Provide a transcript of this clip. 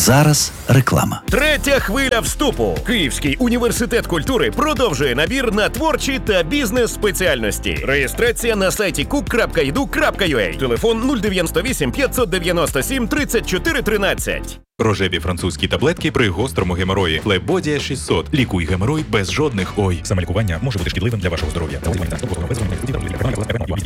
Зараз реклама. Третя хвиля вступу. Київський університет культури продовжує набір на творчі та бізнес-спеціальності. Реєстрація на сайті cook.edu.ua. Телефон 098 597 34 13. Рожеві французькі таблетки при гострому геморої. Флебодія 600. Лікуй геморой без жодних ой. Самолікування може бути шкідливим для вашого здоров'я.